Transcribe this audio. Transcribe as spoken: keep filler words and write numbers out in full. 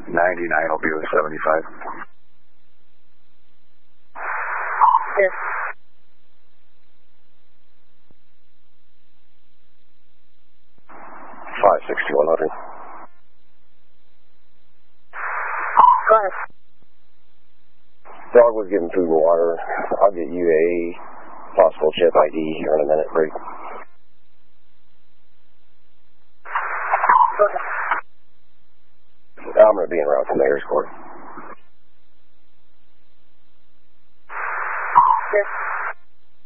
ninety-nine will be with seventy-five. Yes. five sixty-one hundred. Go ahead. Dogwood's getting food and water. I'll get you a possible chip I D here in a minute, break. Go ahead. I'm going to be en route to Mayor's Court. Yes.